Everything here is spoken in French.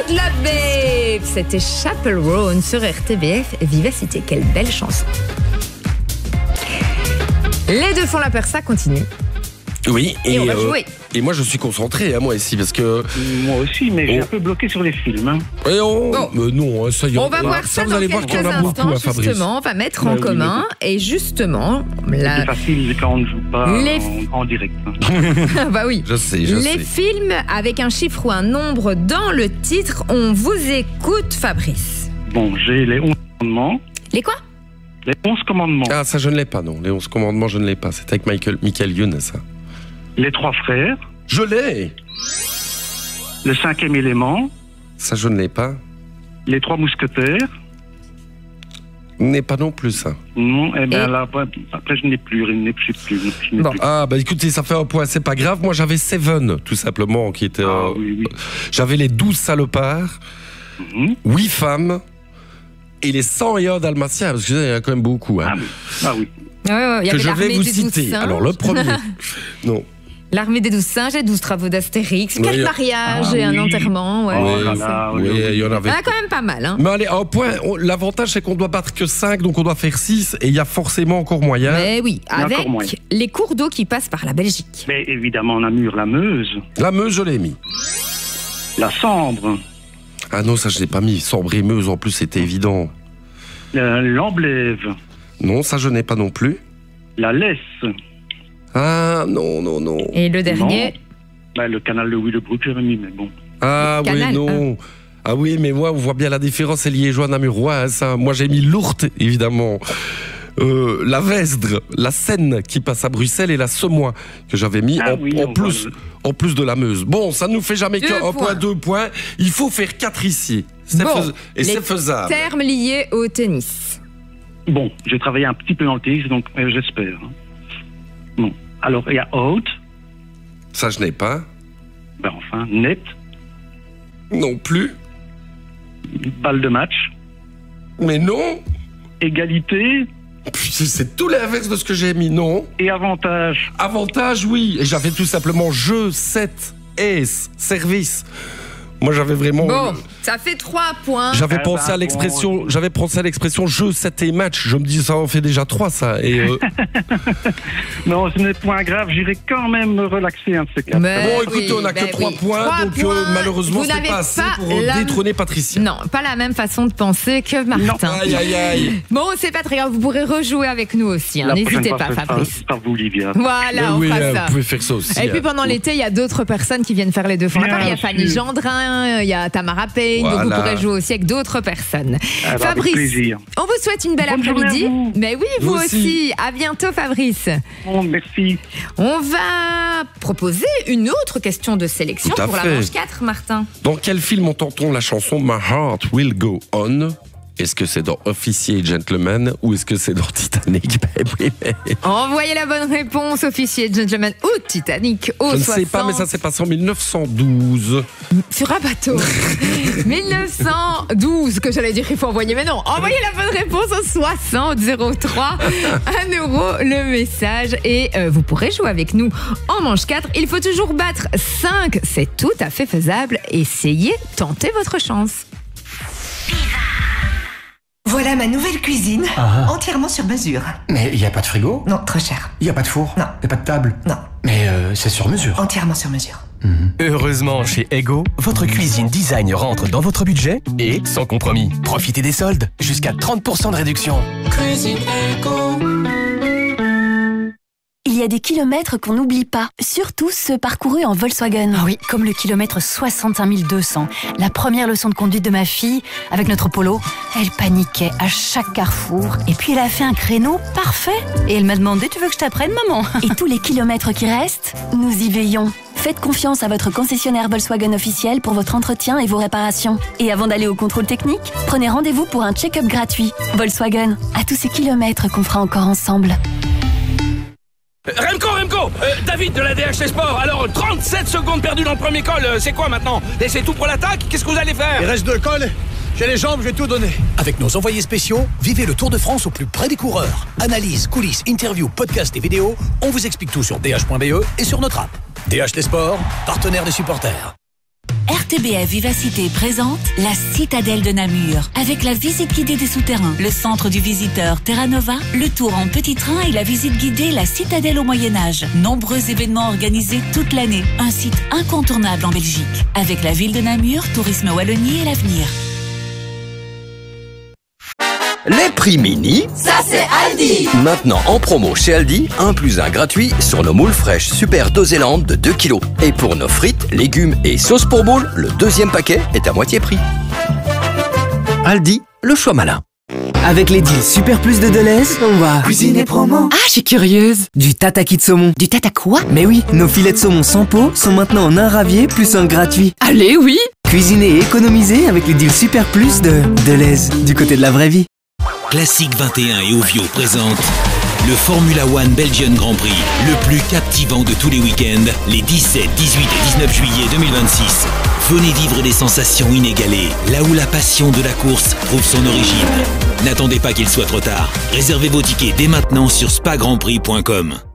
Good Love Babe. C'était Chappell Roan sur RTBF Vivacité. Quelle belle chanson. Les deux font la paire, ça continue. Oui, et on va jouer. Et moi je suis concentré, moi ici, parce que... Moi aussi, mais j'ai un peu bloqué sur les films. Hein. Et non, ça y est. On va voir ça vous dans allez voir quelques qu'il y en a beaucoup, instants, Fabrice. justement. On va mettre en commun. Et justement... C'est facile quand on ne joue pas en direct. Bah oui. Je sais. Les films avec un chiffre ou un nombre dans le titre, on vous écoute, Fabrice. Bon, j'ai les 11 commandements. Les quoi? Les 11 commandements. Ah, ça je ne l'ai pas, non. Les 11 commandements, je ne l'ai pas. C'était avec Michael Youn, ça. Les 3 frères. Je l'ai. Le 5e élément. Ça, je ne l'ai pas. Les 3 mousquetaires. N'est pas non plus, ça. Non, là, après, je n'ai plus. Bon. Ah, bah écoutez, ça fait un point, c'est pas grave. Moi, j'avais Seven, tout simplement, qui était... oui. J'avais les 12 salopards, 8 femmes, et les 101 dalmatiens, parce que il y en a quand même beaucoup. Hein. Ah oui. Ouais, que je vais vous citer. Alors, le premier... Non. L'armée des 12 singes, les 12 travaux d'Astérix, 4 mariages et un enterrement. Ouais. Il y en avait. On a quand même pas mal. Hein. Mais allez, un point. L'avantage, c'est qu'on doit battre que 5, donc on doit faire 6, et il y a forcément encore moyen. Mais oui, avec les cours d'eau qui passent par la Belgique. Mais évidemment, Namur, la Meuse. La Meuse, je l'ai mis. La Sambre. Ah non, ça, je l'ai pas mis. Sambre et Meuse, en plus, c'était évident. L'Amblève. Non, ça, je n'ai pas non plus. La Lesse. Ah, non. Et le dernier? Le canal de Willebroek, j'avais mis, mais bon. Ah oui, non. Ah oui, mais moi, on voit bien la différence, c'est liégeois namurois, hein, ça. Moi, j'ai mis l'Ourthe, évidemment. La Vesdre, la Seine qui passe à Bruxelles et la Semois que j'avais mis en plus de la Meuse. Bon, ça ne nous fait jamais qu'un point, 2 points. Il faut faire 4 ici. C'est faisable. Termes liés au tennis. Bon, j'ai travaillé un petit peu dans le tennis, donc j'espère. Bon, alors il y a out. Ça, je n'ai pas. Net. Non plus. Balle de match. Mais non. Égalité. C'est tout l'inverse de ce que j'ai mis, non. Et avantage. Avantage, oui. Et j'avais tout simplement jeu, 7, ace, service. Moi, j'avais vraiment... Bon, ça fait 3 points. J'avais pensé à l'expression jeu, 7 et match. Je me dis, ça en fait déjà 3, ça. Et non, ce n'est point grave. J'irai quand même me relaxer un de ces 4. Bon, écoutez, on n'a que 3 points. Donc, malheureusement, c'est pas assez pour détrôner Patricia. Non, pas la même façon de penser que Martin. Aïe. Bon, c'est pas très grave. Vous pourrez rejouer avec nous aussi. Hein. N'hésitez pas, Fabrice. Par vous, Olivia. Voilà, on fera ça. Vous pouvez faire ça aussi. Et puis, pendant l'été, il y a d'autres personnes qui viennent faire les deux fonds. Il y a Fanny Gendrin, il y a Tamara Payne. Donc, vous pourrez jouer aussi avec d'autres personnes. Fabrice, on vous souhaite une belle après-midi. Mais oui, vous aussi. À bientôt, Fabrice. Bon, merci. On va proposer une autre question de sélection pour la manche 4, Martin. Dans quel film entend-on la chanson My Heart Will Go On? Est-ce que c'est dans Officier et Gentleman ou est-ce que c'est dans Titanic? Envoyez la bonne réponse, Officier et Gentleman ou Titanic au 60. Je ne sais pas, mais ça s'est passé en 1912. Sur un bateau. 1912, que j'allais dire qu'il faut envoyer, mais non. Envoyez la bonne réponse au 60 03 1 € le message et vous pourrez jouer avec nous en manche 4. Il faut toujours battre 5, c'est tout à fait faisable. Essayez, tentez votre chance. Voilà ma nouvelle cuisine, entièrement sur mesure. Mais il n'y a pas de frigo? Non, trop cher. Il n'y a pas de four? Non. Il n'y a pas de table? Non. Mais c'est sur mesure? Entièrement sur mesure. Heureusement, chez Ego, votre cuisine design rentre dans votre budget et sans compromis. Profitez des soldes, jusqu'à 30% de réduction. Cuisine Ego. Il y a des kilomètres qu'on n'oublie pas, surtout ceux parcourus en Volkswagen. Ah oui, comme le kilomètre 65 200. La première leçon de conduite de ma fille, avec notre Polo, elle paniquait à chaque carrefour. Et puis elle a fait un créneau parfait. Et elle m'a demandé, tu veux que je t'apprenne, maman? Et tous les kilomètres qui restent, nous y veillons. Faites confiance à votre concessionnaire Volkswagen officiel pour votre entretien et vos réparations. Et avant d'aller au contrôle technique, prenez rendez-vous pour un check-up gratuit. Volkswagen, à tous ces kilomètres qu'on fera encore ensemble. Remco, David de la DHT Sport. Alors, 37 secondes perdues dans le premier col, c'est quoi maintenant? Et c'est tout pour l'attaque? Qu'est-ce que vous allez faire? Il reste 2 cols, j'ai les jambes, je vais tout donner. Avec nos envoyés spéciaux, vivez le Tour de France au plus près des coureurs. Analyse, coulisses, interviews, podcasts et vidéos, on vous explique tout sur dh.be et sur notre app. DHT Sport, partenaire des supporters. RTBF Vivacité présente la Citadelle de Namur. Avec la visite guidée des souterrains, le centre du visiteur Terra Nova, le tour en petit train et la visite guidée La Citadelle au Moyen-Âge. Nombreux événements organisés toute l'année. Un site incontournable en Belgique. Avec la ville de Namur, Tourisme Wallonie et l'avenir. Les prix mini, ça c'est Aldi. Maintenant en promo chez Aldi, 1 + 1 gratuit sur nos moules fraîches Super Dosélande de 2 kg. Et pour nos frites, légumes et sauces pour moules, le 2e paquet est à moitié prix. Aldi, le choix malin. Avec les deals Super Plus de Deleuze, on va cuisiner promo. Ah, je suis curieuse. Du tataki de saumon. Du tata quoi? Mais oui, nos filets de saumon sans peau sont maintenant en un ravier plus un gratuit. Allez, oui. Cuisiner et économiser avec les deals Super Plus de Deleuze, du côté de la vraie vie. Classique 21 et Ovio présente le Formula One Belgian Grand Prix, le plus captivant de tous les week-ends, les 17, 18 et 19 juillet 2026. Venez vivre des sensations inégalées, là où la passion de la course trouve son origine. N'attendez pas qu'il soit trop tard. Réservez vos tickets dès maintenant sur spagrandprix.com.